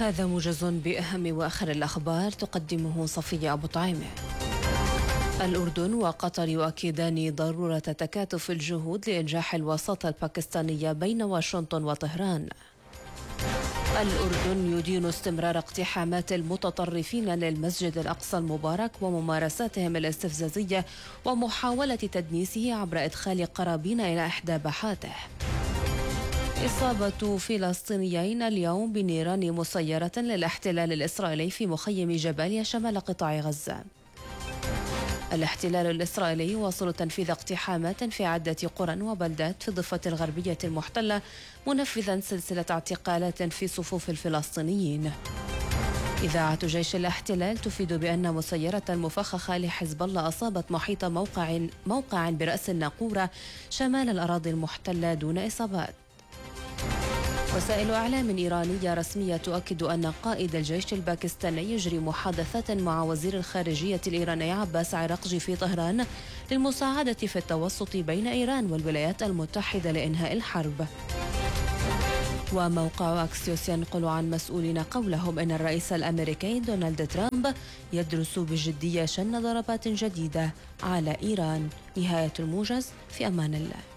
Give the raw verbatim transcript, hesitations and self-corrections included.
هذا موجز بأهم وآخر الأخبار تقدمه صفية أبو طعيمة. الأردن وقطر يؤكدان ضرورة تكاتف الجهود لإنجاح الوساطة الباكستانية بين واشنطن وطهران. الأردن يدين استمرار اقتحامات المتطرفين للمسجد الأقصى المبارك وممارساتهم الاستفزازية ومحاولة تدنيسه عبر إدخال قرابين إلى إحدى باحاته. إصابة فلسطينيين اليوم بنيران مسيرة للاحتلال الإسرائيلي في مخيم جباليا شمال قطاع غزة. الاحتلال الإسرائيلي يواصل تنفيذ اقتحامات في عدة قرى وبلدات في الضفة الغربية المحتلة، منفذا سلسلة اعتقالات في صفوف الفلسطينيين. إذاعة جيش الاحتلال تفيد بأن مسيرة مفخخة لحزب الله أصابت محيط موقع موقع برأس الناقورة شمال الأراضي المحتلة دون إصابات. وسائل أعلام إيرانية رسمية تؤكد أن قائد الجيش الباكستاني يجري محادثات مع وزير الخارجية الإيراني عباس عراقجي في طهران للمساعدة في التوسط بين إيران والولايات المتحدة لإنهاء الحرب. وموقع أكسيوس ينقل عن مسؤولين قولهم إن الرئيس الأمريكي دونالد ترامب يدرس بجدية شن ضربات جديدة على إيران. نهاية الموجز، في أمان الله.